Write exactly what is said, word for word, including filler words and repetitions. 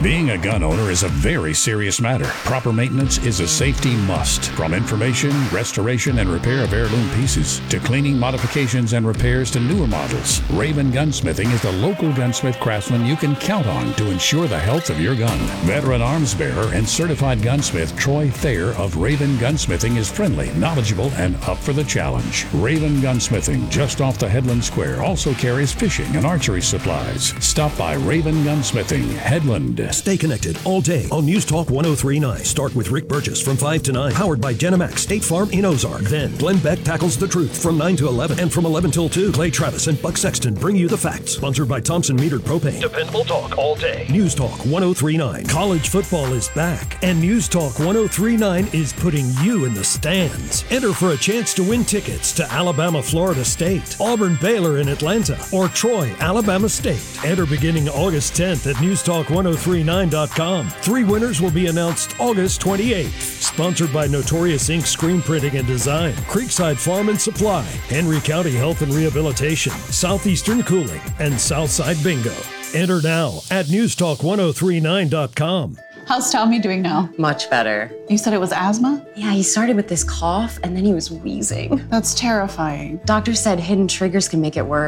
Being a gun owner is a very serious matter. Proper maintenance is a safety must. From information, restoration, and repair of heirloom pieces, to cleaning, modifications, and repairs to newer models, Raven Gunsmithing is the local gunsmith craftsman you can count on to ensure the health of your gun. Veteran arms bearer and certified gunsmith Troy Thayer of Raven Gunsmithing is friendly, knowledgeable, and up for the challenge. Raven Gunsmithing, just off the Headland Square, also carries fishing and archery supplies. Stop by Raven Gunsmithing, Headland. Stay connected all day on News Talk ten thirty-nine. Start with Rick Burgess from five to nine. Powered by Genemax State Farm in Ozark. Then Glenn Beck tackles the truth from nine to eleven. And from eleven till two, Clay Travis and Buck Sexton bring you the facts. Sponsored by Thompson Metered Propane. Dependable talk all day. News Talk ten thirty-nine. College football is back. And News Talk ten thirty-nine is putting you in the stands. Enter for a chance to win tickets to Alabama, Florida State, Auburn, Baylor in Atlanta, or Troy, Alabama State. Enter beginning August tenth at news talk ten thirty-nine dot com. Three winners will be announced August twenty-eighth. Sponsored by Notorious Ink Screen Printing and Design, Creekside Farm and Supply, Henry County Health and Rehabilitation, Southeastern Cooling, and Southside Bingo. Enter now at news talk ten thirty-nine dot com. How's Tommy doing now? Much better. You said it was asthma? Yeah, he started with this cough and then he was wheezing. That's terrifying. Doctor said hidden triggers can make it worse.